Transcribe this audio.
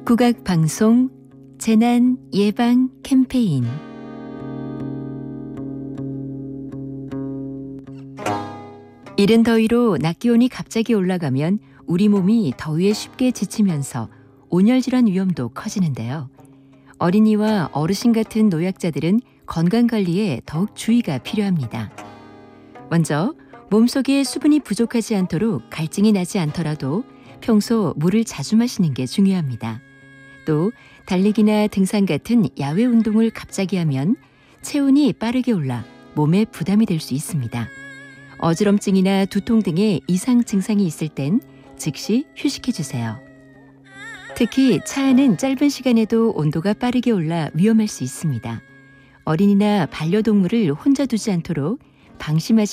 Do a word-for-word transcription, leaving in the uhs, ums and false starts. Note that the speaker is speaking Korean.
국악 방송 재난 예방 캠페인. 이른 더위로 낮 기온이 갑자기 올라가면 우리 몸이 더위에 쉽게 지치면서 온열 질환 위험도 커지는데요. 어린이와 어르신 같은 노약자들은 건강관리에 더욱 주의가 필요합니다. 먼저 몸속에 수분이 부족하지 않도록 갈증이 나지 않더라도 평소 물을 자주 마시는 게 중요합니다. 또 달리기나 등산 같은 야외 운동을 갑자기 하면 체온이 빠르게 올라 몸에 부담이 될 수 있습니다. 어지럼증이나 두통 등의 이상 증상이 있을 땐 즉시 휴식해 주세요. 특히 차 안은 짧은 시간에도 온도가 빠르게 올라 위험할 수 있습니다. 어린이나 반려동물을 혼자 두지 않도록 방심하지